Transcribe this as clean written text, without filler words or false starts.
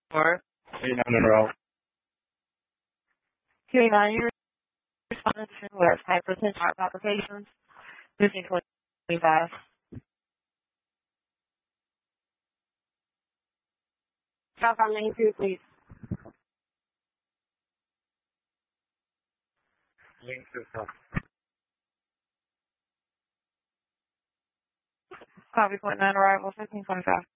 Or Hey, on a roll. Q9, you responded to with hypertension heart palpitations. 1525. South on Main Street, please. Link system. Copy point 9 arrival, 1525.